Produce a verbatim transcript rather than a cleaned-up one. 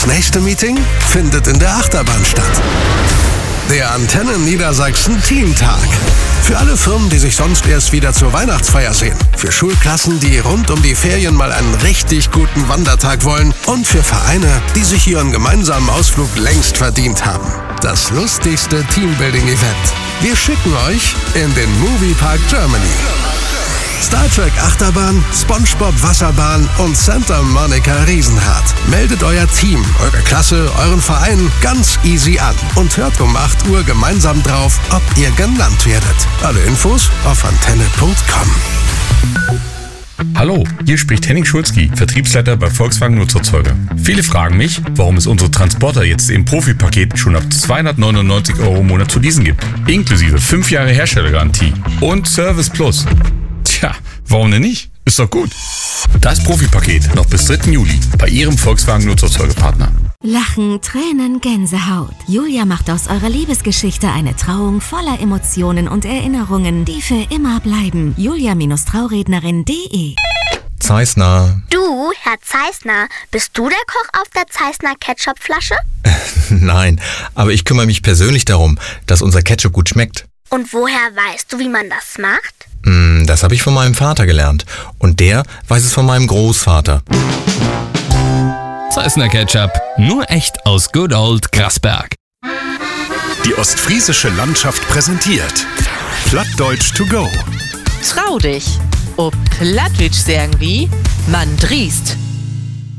Das nächste Meeting findet in der Achterbahn statt. Der Antennen Niedersachsen Teamtag. Für alle Firmen, die sich sonst erst wieder zur Weihnachtsfeier sehen. Für Schulklassen, die rund um die Ferien mal einen richtig guten Wandertag wollen. Und für Vereine, die sich ihren gemeinsamen Ausflug längst verdient haben. Das lustigste Teambuilding-Event. Wir schicken euch in den Moviepark Germany. Star Trek Achterbahn, SpongeBob Wasserbahn und Santa Monica Riesenrad. Meldet euer Team, eure Klasse, euren Verein ganz easy an und hört um acht Uhr gemeinsam drauf, ob ihr genannt werdet. Alle Infos auf antenne punkt com. Hallo, hier spricht Henning Schulzki, Vertriebsleiter bei Volkswagen Nutzerzeuger. Viele fragen mich, warum es unsere Transporter jetzt im Profi-Paket schon ab zweihundertneunundneunzig Euro im Monat zu leasen gibt. Inklusive fünf Jahre Herstellergarantie und Service Plus. Tja, warum denn nicht? Ist doch gut. Das Profi-Paket noch bis dritten Juli bei Ihrem Volkswagen Nutzerzeugerpartner. Lachen, Tränen, Gänsehaut. Julia macht aus eurer Liebesgeschichte eine Trauung voller Emotionen und Erinnerungen, die für immer bleiben. Julia-Traurednerin punkt de Zeissner. Du, Herr Zeissner, bist du der Koch auf der Zeissner Ketchupflasche? Nein, aber ich kümmere mich persönlich darum, dass unser Ketchup gut schmeckt. Und woher weißt du, wie man das macht? Mm, das habe ich von meinem Vater gelernt. Und der weiß es von meinem Großvater. Zeissner Ketchup, nur echt aus Good Old Grasberg. Die ostfriesische Landschaft präsentiert Plattdeutsch to go. Trau dich. Ob Plattdeutsch sagen wie, man driest.